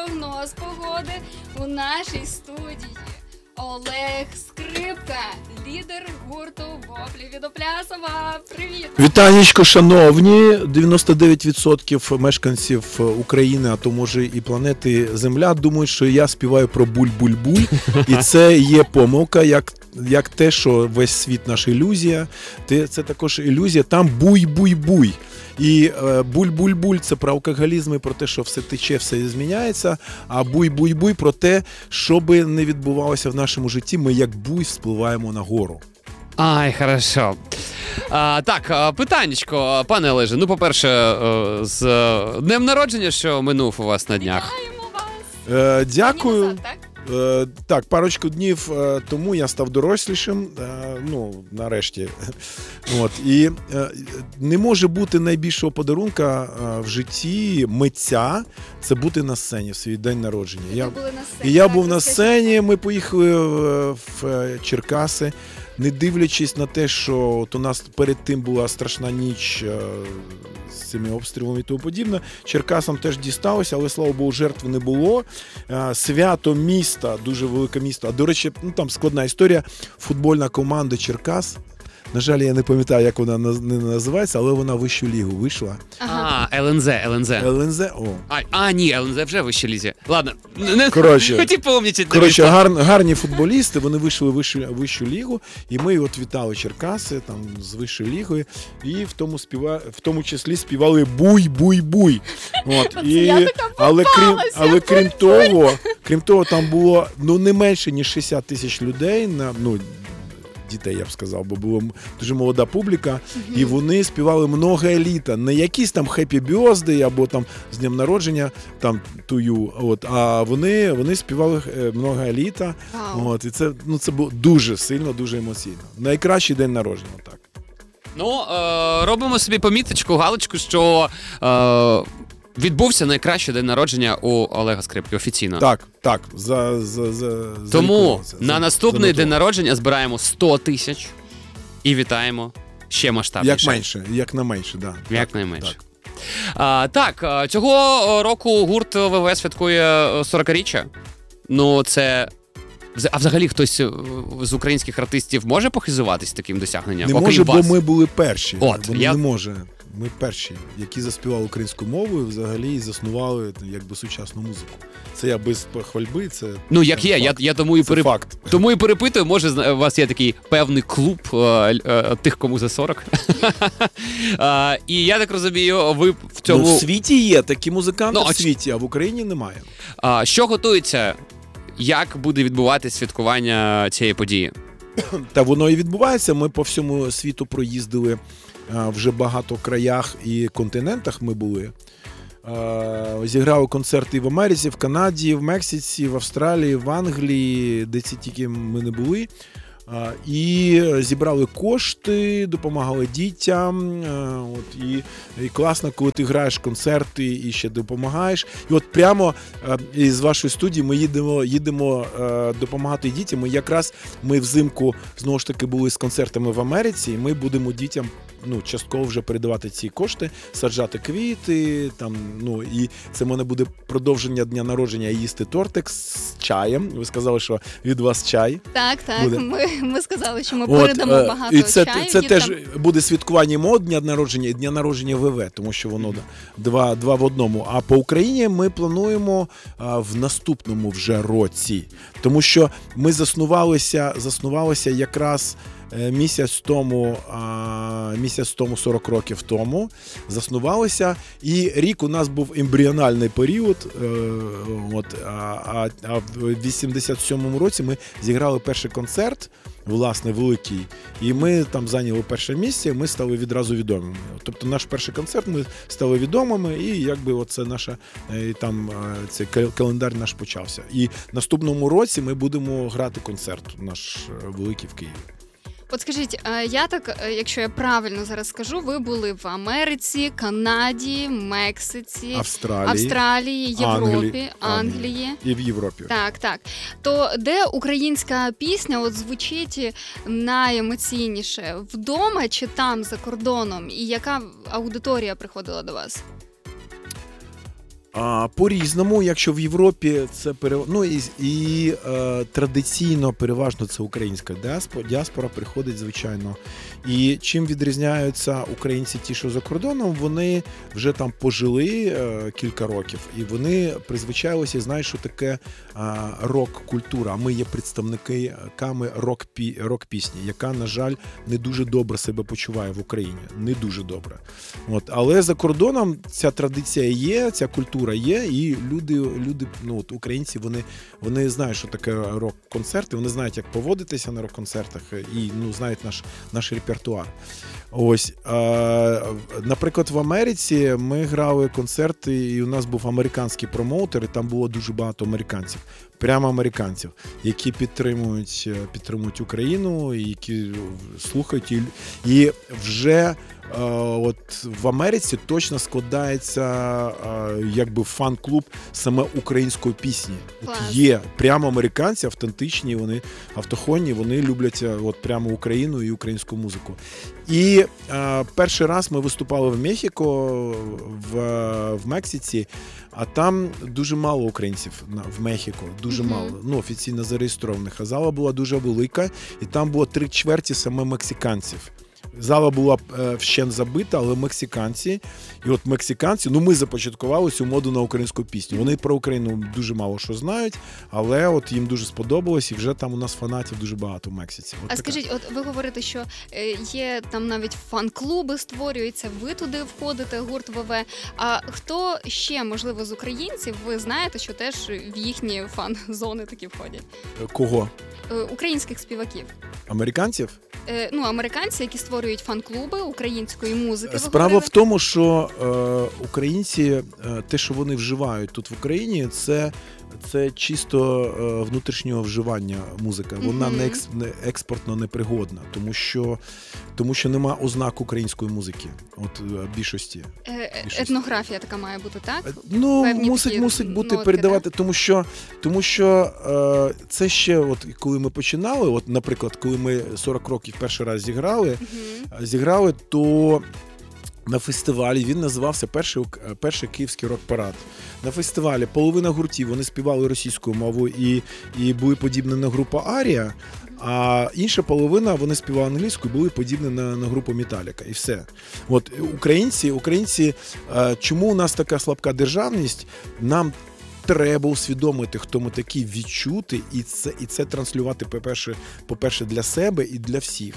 прогноз погоди у нашій студії. Олег Скрипка, лідер гурту «Воплі від Оплясова». Привіт! Вітанечко, шановні! 99% мешканців України, а то може і планети Земля, думають, що я співаю про буль-буль-буль. І це є помилка, як те, що весь світ наша ілюзія. Це також ілюзія, там буй-буй-буй. І буль-буль-буль – це про алкоголізм і про те, що все тече, все зміняється, а буй-буй-буй – про те, що би не відбувалося в нашому житті, ми як буй вспливаємо на гору. Ай, хорошо. Так, питаннячко, пане Олеже, ну, по-перше, з днем народження, що минув у вас на днях. Вітаємо вас! Дякую. Назад, так? Так, парочку днів тому я став дорослішим, нарешті. І не може бути найбільшого подарунка в житті митця, це бути на сцені в свій день народження. Я був на сцені, ми поїхали в Черкаси. Не дивлячись на те, що от у нас перед тим була страшна ніч з цими обстрілами і тому подібне, Черкасам теж дісталося, але, слава Богу, жертв не було. Свято міста, дуже велике місто. А, до речі, там складна історія. Футбольна команда Черкас, на жаль, я не пам'ятаю, як вона називається, але вона в вищу лігу вийшла. ЛНЗ. ЛНЗ, Ні, ЛНЗ вже в вищій лізі. Ладно, хотів помнити. Коротше, гарні футболісти, вони вийшли в вищу лігу, і ми от вітали Черкаси там з вищою лігою, і в тому числі співали «Буй-буй-буй». Але крім того, там було не менше, ніж 60 тисяч людей, дітей, я б сказав, бо була дуже молода публіка, і вони співали «Много літа», не якісь там «Happy Birthday» або там з днем народження, там «To you», а вони співали «Много літа», і це було дуже сильно, дуже емоційно. Найкращий день народження, так. Робимо собі поміточку, галочку, що відбувся найкращий день народження у Олега Скрипки офіційно. Так. Тому на наступний день народження збираємо 100 тисяч і вітаємо ще масштабніше. Як найменше, так. Як найменше. Так, цього року гурт ВВС святкує 40-річчя. А взагалі хтось з українських артистів може похизуватись таким досягненням? Не може, бо ми були перші. Не може. Ми перші, які заспівали українською мовою, взагалі і заснували сучасну музику. Це я без хвальби, це як є, я тому і перепитую, може у вас є такий певний клуб тих, кому за 40. І я так розумію, ви в цьому... в світі є такі музиканти в світі, а в Україні немає. Що готується? Як буде відбуватись святкування цієї події? Та воно і відбувається. Ми по всьому світу проїздили вже багато краях і континентах ми були. Зіграли концерти в Америці, в Канаді, в Мексиці, в Австралії, в Англії, де тільки ми не були. І зібрали кошти, допомагали дітям. І класно, коли ти граєш концерти і ще допомагаєш. І от прямо із вашої студії ми їдемо допомагати дітям. І якраз ми взимку, знову ж таки, були з концертами в Америці, і ми будемо дітям частково вже передавати ці кошти, саджати квіти, і це в мене буде продовження дня народження, їсти тортик з чаєм. Ви сказали, що від вас чай. Так, ми сказали, що ми передамо багато чаю. І це теж буде святкування мого дня народження і дня народження ВВ, тому що воно два в одному. А по Україні ми плануємо в наступному вже році, тому що ми заснувалися якраз місяць тому, 40 років тому, заснувалися, і рік у нас був ембріональний період, а в 87-му році ми зіграли перший концерт, власне, великий, і ми там зайняли перше місце, ми стали відразу відомими. Тобто наш перший концерт, ми стали відомими, і оце наша, цей календар наш почався. І наступному році ми будемо грати концерт наш великий в Києві. От скажіть, якщо я правильно зараз скажу, ви були в Америці, Канаді, Мексиці, Австралії, Європі, Англії. І в Європі. Так. То де українська пісня звучить найемоційніше? Вдома чи там, за кордоном? І яка аудиторія приходила до вас? По-різному, якщо в Європі це традиційно переважно це українська діаспора приходить, звичайно. І чим відрізняються українці ті, що за кордоном, вони вже там пожили кілька років, і вони призвичайлися і знають, що таке рок-культура. Ми є представниками рок-пісні, яка, на жаль, не дуже добре себе почуває в Україні. Не дуже добре. Але за кордоном ця традиція є, ця культура є, і люди українці, вони знають, що таке рок-концерти, вони знають, як поводитися на рок-концертах, і знають наш репертуар. Наприклад, в Америці ми грали концерти, і у нас був американський промоутер, і там було дуже багато американців, прямо американців, які підтримують Україну, і які слухають, і вже в Америці точно складається фан-клуб саме української пісні. Є прямо американці, автентичні, вони автохонні, вони люблять прямо Україну і українську музику. І перший раз ми виступали в Мехіко, в Мексиці, а там дуже мало українців в Мехіко, дуже мало, офіційно зареєстрованих. А зала була дуже велика, і там було 3/4 саме мексиканців. Зала була вщент забита, але мексиканці, ми започаткували цю моду на українську пісню. Вони про Україну дуже мало що знають, але їм дуже сподобалось, і вже там у нас фанатів дуже багато в Мексиці. Скажіть, ви говорите, що є там навіть фан-клуби створюються, ви туди входите, гурт ВВ. А хто ще, можливо, з українців, ви знаєте, що теж в їхні фан-зони такі входять? Кого? Українських співаків. Американців? Американці, які створюють фан-клуби української музики. Справа в тому, що українці, те, що вони вживають тут в Україні, це чисто внутрішнього вживання музика. Вона не експортно непригодна, тому що нема ознак української музики, більшості. Етнографія така має бути, так? Мусить бути передавати, так? тому що це ще, коли ми починали, наприклад, коли ми 40 років перший раз зіграли, то на фестивалі, він називався перший київський рок-парад. На фестивалі половина гуртів, вони співали російською мовою і були подібні на групу Арія, а інша половина, вони співали англійською, були подібні на групу Металіка. І все. Українці, чому у нас така слабка державність? Нам треба усвідомити, хто ми такі, відчути і це транслювати, по-перше, для себе і для всіх.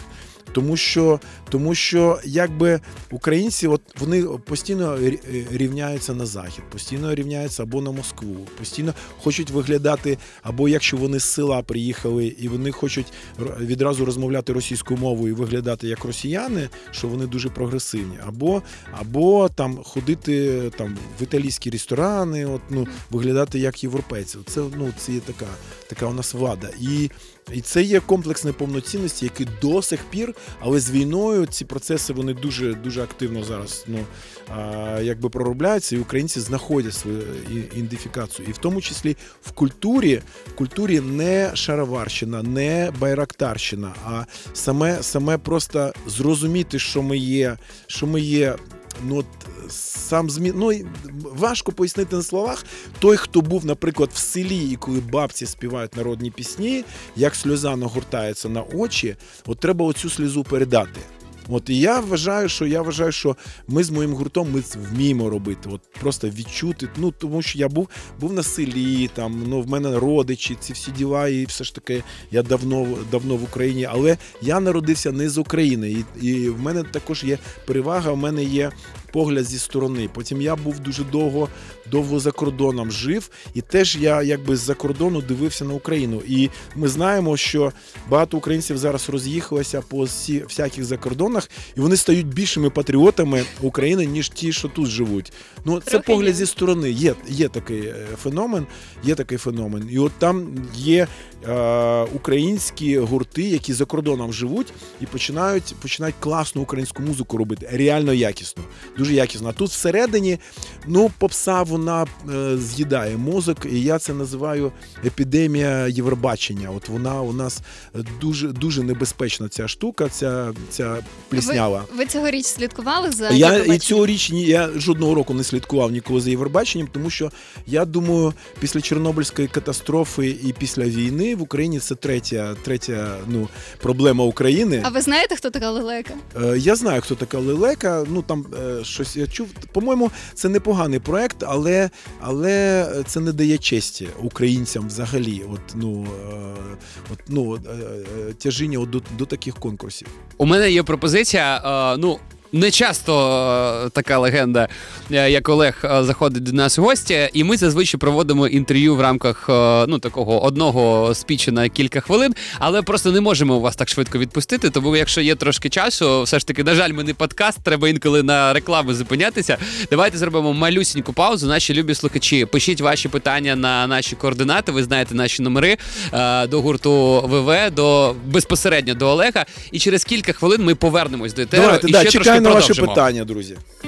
Тому що українці, вони постійно рівняються на Захід, постійно рівняються або на Москву, постійно хочуть виглядати, або якщо вони з села приїхали і вони хочуть відразу розмовляти російською мовою і виглядати як росіяни, що вони дуже прогресивні, або там ходити в італійські ресторани, виглядати як європейці. Це є така у нас влада. І це є комплекс неповноцінності, який до сих пір, але з війною ці процеси, вони дуже, дуже активно зараз проробляються, і українці знаходять свою ідентифікацію. І в тому числі в культурі не шароварщина, не байрактарщина, а саме просто зрозуміти, що ми є, важко пояснити на словах. Той, хто був, наприклад, в селі, і коли бабці співають народні пісні, як сльоза нагортається на очі, треба оцю сльозу передати. І я вважаю, що ми з моїм гуртом ми вміємо робити, просто відчути, тому що я був на селі, в мене родичі, ці всі діла, і все ж таки я давно в Україні, але я народився не з України, і в мене також є перевага, в мене є погляд зі сторони. Потім я був дуже довго за кордоном жив, і теж я з-за кордону дивився на Україну. І ми знаємо, що багато українців зараз роз'їхалися по всяких закордонах, і вони стають більшими патріотами України, ніж ті, що тут живуть. Це погляд зі сторони. Є такий феномен. І там є українські гурти, які за кордоном живуть і починають класну українську музику робити, реально якісно. дуже якісно. А тут всередині, попса, вона з'їдає мозок, і я це називаю епідемія Євробачення. От вона у нас дуже, дуже небезпечна ця штука, ця пліснява. Ви цьогоріч слідкували за І Євробаченням? цьогоріч я жодного року не слідкував ніколи за Євробаченням, тому що я думаю, після Чорнобильської катастрофи і після війни в Україні це третя проблема України. А ви знаєте, хто така Лелека? Я знаю, хто така Лелека. Там щось я чув. По-моєму, це непоганий проект, але це не дає честі українцям взагалі. Тяжіння до таких конкурсів. У мене є пропозиція, не часто така легенда, як Олег, заходить до нас в гості, і ми зазвичай проводимо інтерв'ю в рамках такого одного спічу на кілька хвилин, але просто не можемо вас так швидко відпустити, тому якщо є трошки часу, все ж таки, на жаль, ми не подкаст, треба інколи на реклами зупинятися. Давайте зробимо малюсіньку паузу. Наші любі слухачі, пишіть ваші питання на наші координати, ви знаєте наші номери до гурту ВВ, безпосередньо до Олега, і через кілька хвилин ми повернемось до етеру і ще трошки чекаю на ваші продовжимо. питання, друзі.